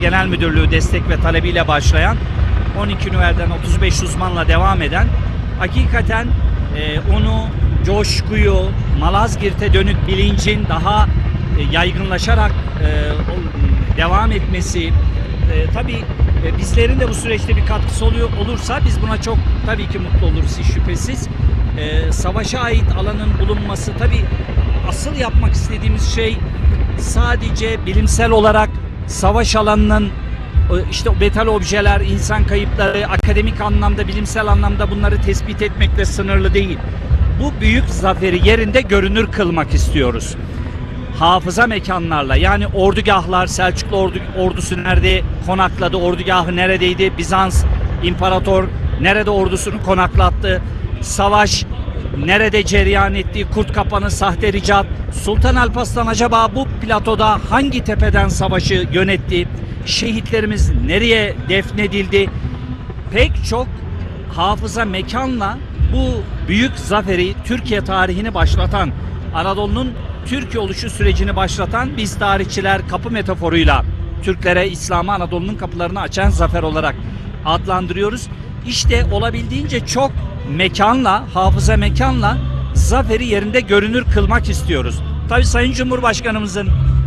Genel Müdürlüğü destek ve talebiyle başlayan 12 nüvelden 35 uzmanla devam eden hakikaten onu coşkuyu Malazgirt'e dönük bilincin daha yaygınlaşarak devam etmesi tabii bizlerin de bu süreçte bir katkısı olursa biz buna çok tabii ki mutlu oluruz hiç şüphesiz. Savaşa ait alanın bulunması tabii asıl yapmak istediğimiz şey sadece bilimsel olarak savaş alanının işte metal objeler, insan kayıpları, akademik anlamda, bilimsel anlamda bunları tespit etmekle sınırlı değil. Bu büyük zaferi yerinde görünür kılmak istiyoruz. Hafıza mekanlarla, yani ordugahlar, Selçuklu ordusu nerede konakladı, ordugahı neredeydi, Bizans imparator nerede ordusunu konaklattı, savaş nerede cereyan etti, Kurt Kapanı, Sahte Ricat, Sultan Alparslan acaba bu platoda hangi tepeden savaşı yönetti, şehitlerimiz nereye defnedildi, pek çok hafıza mekanla bu büyük zaferi, Türkiye tarihini başlatan, Anadolu'nun Türkiye oluşu sürecini başlatan biz tarihçiler kapı metaforuyla Türklere, İslam'a, Anadolu'nun kapılarını açan zafer olarak adlandırıyoruz. İşte olabildiğince çok mekanla, hafıza mekanla zaferi yerinde görünür kılmak istiyoruz. Tabii Sayın Cumhurbaşkanımızın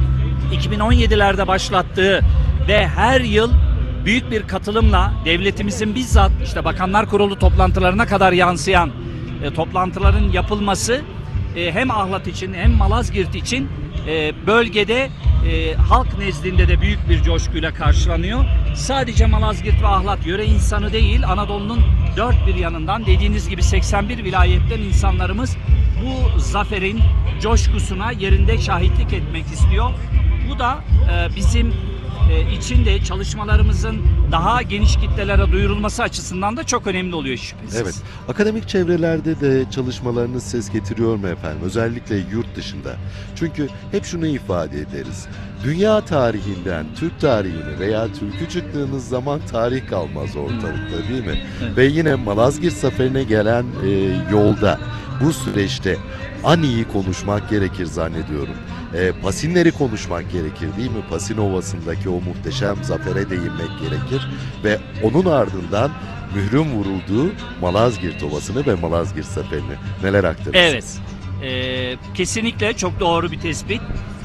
2017'lerde başlattığı ve her yıl büyük bir katılımla devletimizin bizzat işte Bakanlar Kurulu toplantılarına kadar yansıyan toplantıların yapılması hem Ahlat için hem Malazgirt için bölgede halk nezdinde de büyük bir coşkuyla karşılanıyor. Sadece Malazgirt ve Ahlat yöre insanı değil, Anadolu'nun dört bir yanından dediğiniz gibi 81 vilayetten insanlarımız bu zaferin coşkusuna yerinde şahitlik etmek istiyor. Bu da bizim içinde çalışmalarımızın daha geniş kitlelere duyurulması açısından da çok önemli oluyor şüphesiz. Evet. Akademik çevrelerde de çalışmalarınız ses getiriyor mu efendim? Özellikle yurt dışında. Çünkü hep şunu ifade ederiz. Dünya tarihinden Türk tarihini veya Türk'ü çıktığınız zaman tarih kalmaz ortalıkta, değil mi? Evet. Ve yine Malazgirt Zaferi'ne gelen yolda, bu süreçte Ani'yi konuşmak gerekir zannediyorum. Pasinleri konuşmak gerekir, değil mi? Pasin Ovası'ndaki o muhteşem zafere değinmek gerekir ve onun ardından mührün vurulduğu Malazgirt Ovası'nı ve Malazgirt Zaferi'ni neler aktarırsınız? Evet, kesinlikle çok doğru bir tespit.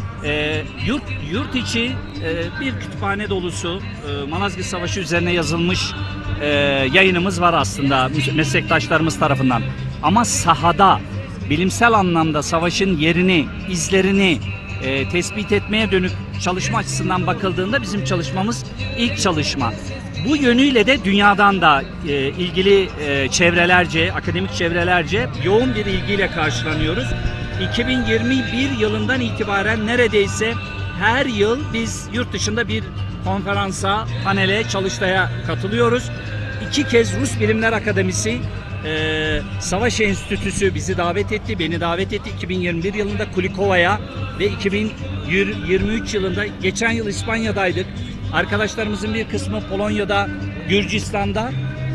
Yurt içi bir kütüphane dolusu Malazgirt Savaşı üzerine yazılmış yayınımız var aslında meslektaşlarımız tarafından. Ama sahada bilimsel anlamda savaşın yerini, izlerini tespit etmeye dönük çalışma açısından bakıldığında bizim çalışmamız ilk çalışma. Bu yönüyle de dünyadan da ilgili çevrelerce, akademik çevrelerce yoğun bir ilgiyle karşılanıyoruz. 2021 yılından itibaren neredeyse her yıl biz yurt dışında bir konferansa, panele, çalıştaya katılıyoruz. 2 kez Rus Bilimler Akademisi Savaş Enstitüsü bizi davet etti, beni davet etti 2021 yılında Kulikova'ya ve 2023 yılında, geçen yıl İspanya'daydık. Arkadaşlarımızın bir kısmı Polonya'da, Gürcistan'da,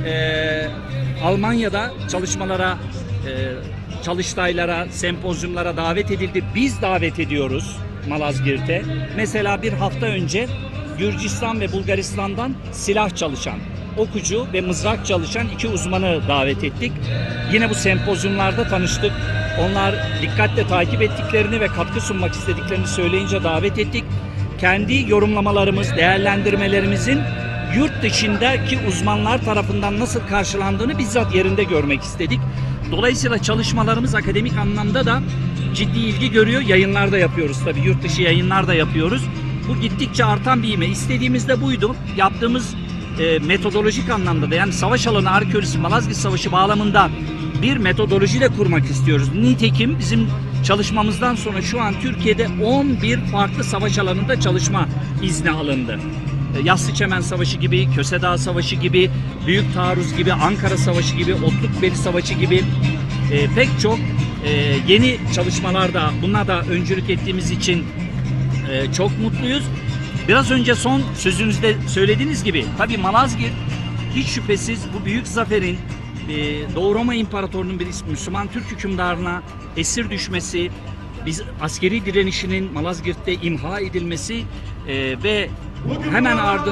Almanya'da çalışmalara, çalıştaylara, sempozyumlara davet edildi. Biz davet ediyoruz Malazgirt'e. Mesela bir hafta önce Gürcistan ve Bulgaristan'dan silah çalışan, okucu ve mızrak çalışan 2 uzmanı davet ettik. Yine bu sempozyumlarda tanıştık. Onlar dikkatle takip ettiklerini ve katkı sunmak istediklerini söyleyince davet ettik. Kendi yorumlamalarımız, değerlendirmelerimizin yurt dışındaki uzmanlar tarafından nasıl karşılandığını bizzat yerinde görmek istedik. Dolayısıyla çalışmalarımız akademik anlamda da ciddi ilgi görüyor. Yayınlar da yapıyoruz tabii. Yurt dışı yayınlar da yapıyoruz. Bu gittikçe artan bir ivme. İstediğimiz de buydu. Yaptığımız metodolojik anlamda da, yani savaş alanı arkeolojisi Malazgirt Savaşı bağlamında bir metodolojiyle kurmak istiyoruz. Nitekim bizim çalışmamızdan sonra şu an Türkiye'de 11 farklı savaş alanında çalışma izni alındı. Yassıçemen Savaşı gibi, Kösedağ Savaşı gibi, Büyük Taarruz gibi, Ankara Savaşı gibi, Otlukbeli Savaşı gibi pek çok yeni çalışmalarda, buna da öncülük ettiğimiz için çok mutluyuz. Biraz önce son sözünüzde söylediğiniz gibi tabii Malazgirt hiç şüphesiz bu büyük zaferin Doğu Roma İmparatorluğu'nun bir Müslüman Türk hükümdarına esir düşmesi, biz askeri direnişinin Malazgirt'te imha edilmesi ve hemen ardından